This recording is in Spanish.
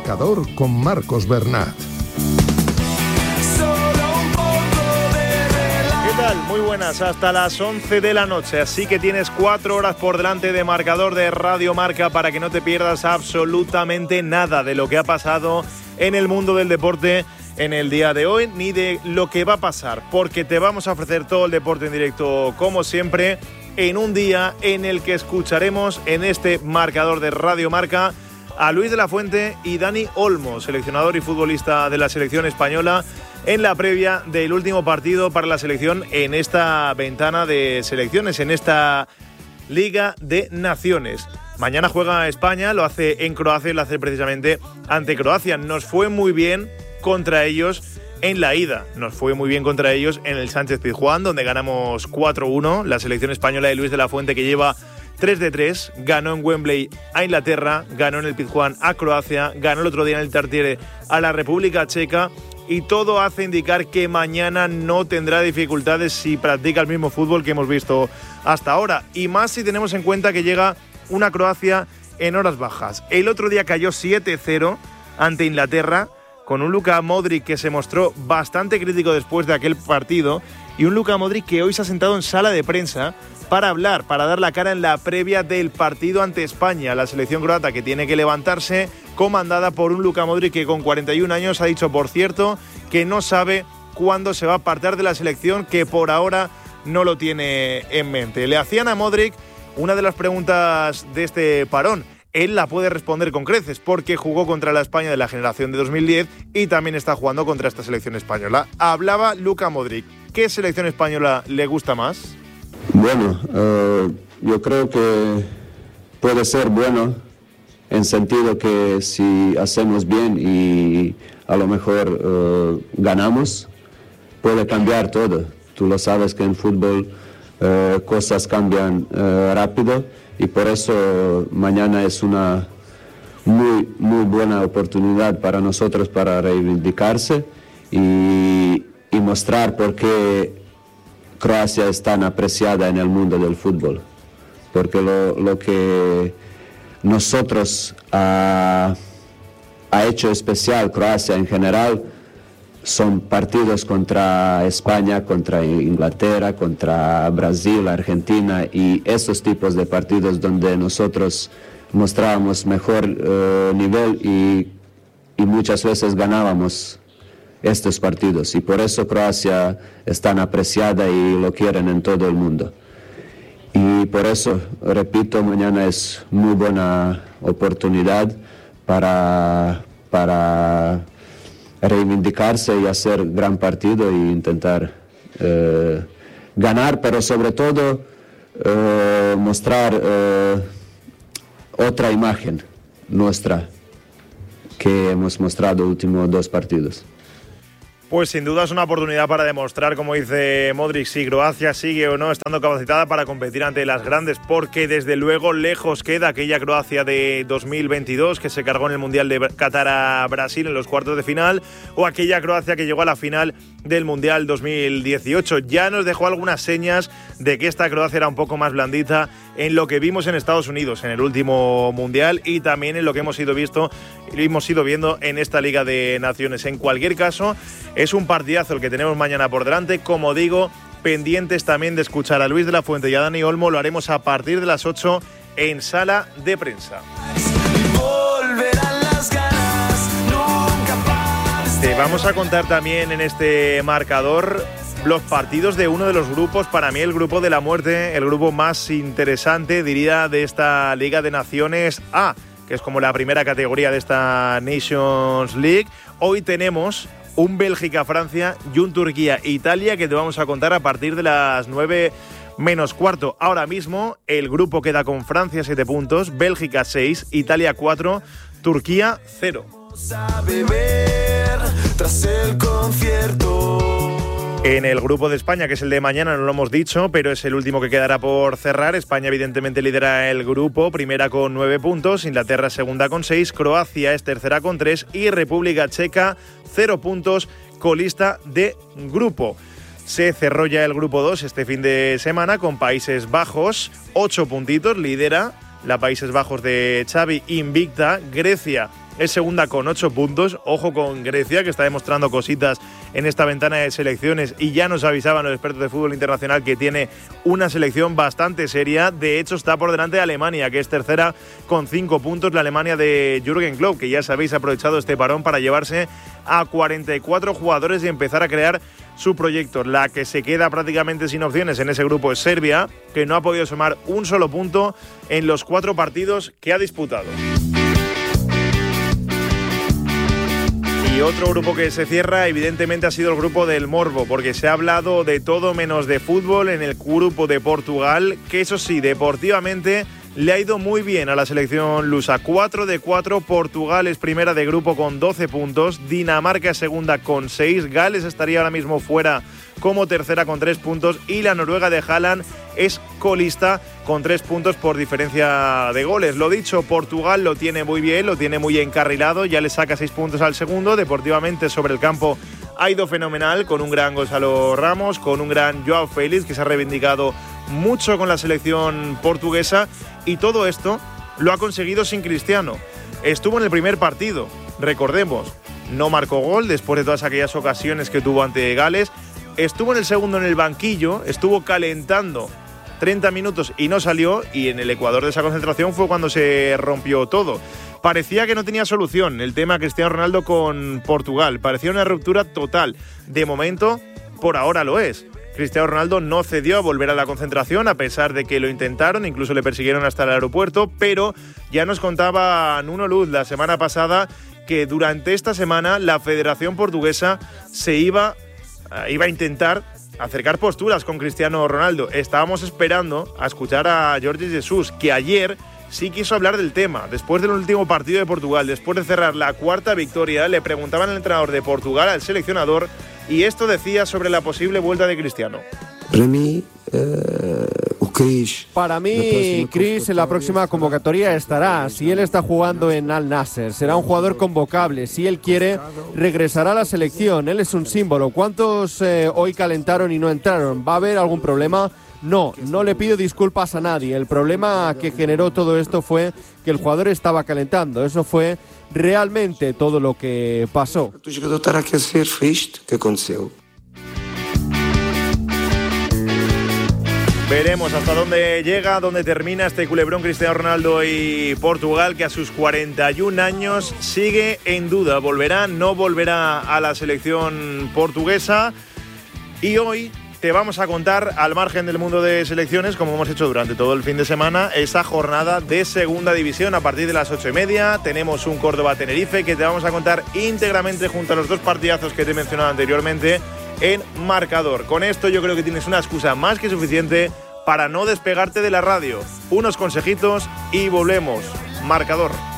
Marcador con Marcos Bernat. ¿Qué tal? Muy buenas, hasta las 11 de la noche, así que tienes 4 horas por delante de Marcador de Radio Marca para que no te pierdas absolutamente nada de lo que ha pasado en el mundo del deporte en el día de hoy, ni de lo que va a pasar, porque te vamos a ofrecer todo el deporte en directo como siempre, en un día en el que escucharemos en este Marcador de Radio Marca a Luis de la Fuente y Dani Olmo, seleccionador y futbolista de la selección española, en la previa del último partido para la selección en esta ventana de selecciones, en esta Liga de Naciones. Mañana juega España, lo hace en Croacia y lo hace precisamente ante Croacia. Nos fue muy bien contra ellos en la ida, nos fue muy bien contra ellos en el Sánchez-Pizjuán, donde ganamos 4-1. La selección española de Luis de la Fuente, que lleva 3 de 3, ganó en Wembley a Inglaterra, ganó en el Pizjuán a Croacia, ganó el otro día en el Tartiere a la República Checa, y todo hace indicar que mañana no tendrá dificultades si practica el mismo fútbol que hemos visto hasta ahora, y más si tenemos en cuenta que llega una Croacia en horas bajas. El otro día cayó 7-0 ante Inglaterra, con un Luka Modric que se mostró bastante crítico después de aquel partido, y un Luka Modric que hoy se ha sentado en sala de prensa para hablar, para dar la cara en la previa del partido ante España, la selección croata que tiene que levantarse, comandada por un Luka Modric que con 41 años ha dicho, por cierto, que no sabe cuándo se va a apartar de la selección, que por ahora no lo tiene en mente. Le hacían a Modric una de las preguntas de este parón. Él la puede responder con creces porque jugó contra la España de la generación de 2010 y también está jugando contra esta selección española. Hablaba Luka Modric. ¿Qué selección española le gusta más? Bueno, yo creo que puede ser bueno en sentido que si hacemos bien y a lo mejor ganamos, puede cambiar todo. Tú lo sabes que en fútbol cosas cambian rápido. Y por eso mañana es una muy buena oportunidad para nosotros para reivindicarse y mostrar por qué Croacia es tan apreciada en el mundo del fútbol. Porque lo que nosotros ha hecho especial Croacia en general son partidos contra España, contra Inglaterra, contra Brasil, Argentina, y esos tipos de partidos donde nosotros mostrábamos mejor nivel y muchas veces ganábamos estos partidos. Y por eso Croacia es tan apreciada y lo quieren en todo el mundo. Y por eso, repito, mañana es muy buena oportunidad para reivindicarse y hacer gran partido e intentar ganar, pero sobre todo mostrar otra imagen nuestra que hemos mostrado los últimos 2 partidos. Pues sin duda es una oportunidad para demostrar, como dice Modric, si Croacia sigue o no estando capacitada para competir ante las grandes, porque desde luego lejos queda aquella Croacia de 2022 que se cargó en el Mundial de Qatar a Brasil en los cuartos de final, o aquella Croacia que llegó a la final del Mundial 2018. Ya nos dejó algunas señas de que esta Croacia era un poco más blandita en lo que vimos en Estados Unidos en el último Mundial y también en lo que hemos ido viendo en esta Liga de Naciones. En cualquier caso, es un partidazo el que tenemos mañana por delante. Como digo, pendientes también de escuchar a Luis de la Fuente y a Dani Olmo. Lo haremos a partir de las 8 en sala de prensa. Te vamos a contar también en este marcador los partidos de uno de los grupos, para mí el grupo de la muerte, el grupo más interesante, diría, de esta Liga de Naciones A, que es como la primera categoría de esta Nations League. Hoy tenemos un Bélgica-Francia y un Turquía-Italia que te vamos a contar a partir de las 9 menos cuarto. Ahora mismo el grupo queda con Francia 7 puntos, Bélgica 6, Italia 4, Turquía 0. En el grupo de España, que es el de mañana, no lo hemos dicho, pero es el último que quedará por cerrar. España evidentemente lidera el grupo, primera con 9 puntos, Inglaterra segunda con 6, Croacia es tercera con 3 y República Checa 0 puntos, colista de grupo. Se cerró ya el grupo 2 este fin de semana con Países Bajos, 8 puntitos, lidera la Países Bajos de Xavi invicta, Grecia es segunda con 8 puntos. Ojo con Grecia, que está demostrando cositas en esta ventana de selecciones, y ya nos avisaban los expertos de fútbol internacional que tiene una selección bastante seria. De hecho, está por delante de Alemania, que es tercera con 5 puntos. La Alemania de Jürgen Klopp, que ya sabéis ha aprovechado este parón para llevarse a 44 jugadores y empezar a crear su proyecto. La que se queda prácticamente sin opciones en ese grupo es Serbia, que no ha podido sumar un solo punto en los 4 partidos que ha disputado. Y otro grupo que se cierra, evidentemente, ha sido el grupo del morbo, porque se ha hablado de todo menos de fútbol en el grupo de Portugal, que eso sí, deportivamente le ha ido muy bien a la selección lusa. 4 de 4, Portugal es primera de grupo con 12 puntos, Dinamarca es segunda con 6, Gales estaría ahora mismo fuera como tercera con 3 puntos y la Noruega de Haaland es colista con 3 puntos por diferencia de goles. Lo dicho, Portugal lo tiene muy bien, lo tiene muy encarrilado, ya le saca 6 puntos al segundo. Deportivamente sobre el campo ha ido fenomenal, con un gran Gonzalo Ramos, con un gran Joao Félix, que se ha reivindicado mucho con la selección portuguesa, y todo esto lo ha conseguido sin Cristiano. Estuvo en el primer partido, recordemos, no marcó gol después de todas aquellas ocasiones que tuvo ante Gales. Estuvo en el segundo en el banquillo, estuvo calentando 30 minutos y no salió, y en el ecuador de esa concentración fue cuando se rompió todo. Parecía que no tenía solución el tema Cristiano Ronaldo con Portugal, parecía una ruptura total. De momento, por ahora lo es. Cristiano Ronaldo no cedió a volver a la concentración, a pesar de que lo intentaron, incluso le persiguieron hasta el aeropuerto, pero ya nos contaba Nuno Luz la semana pasada que durante esta semana la Federación Portuguesa se iba a intentar acercar posturas con Cristiano Ronaldo. Estábamos esperando a escuchar a Jorge Jesus, que ayer sí quiso hablar del tema. Después del último partido de Portugal, después de cerrar la 4ª victoria, le preguntaban al entrenador de Portugal, al seleccionador, y esto decía sobre la posible vuelta de Cristiano. Para mí, Chris en la próxima convocatoria estará. Si él está jugando en Al Nassr, será un jugador convocable. Si él quiere, regresará a la selección. Él es un símbolo. ¿Cuántos hoy calentaron y no entraron? ¿Va a haber algún problema? No le pido disculpas a nadie. El problema que generó todo esto fue que el jugador estaba calentando. Eso fue realmente todo lo que pasó. Veremos hasta dónde llega, dónde termina este culebrón Cristiano Ronaldo y Portugal, que a sus 41 años sigue en duda. ¿Volverá? ¿No volverá a la selección portuguesa? Y hoy te vamos a contar, al margen del mundo de selecciones, como hemos hecho durante todo el fin de semana, esa jornada de segunda división a partir de las 8:30. Tenemos un Córdoba-Tenerife que te vamos a contar íntegramente junto a los 2 partidazos que te he mencionado anteriormente en Marcador. Con esto yo creo que tienes una excusa más que suficiente para no despegarte de la radio. Unos consejitos y volvemos. Marcador.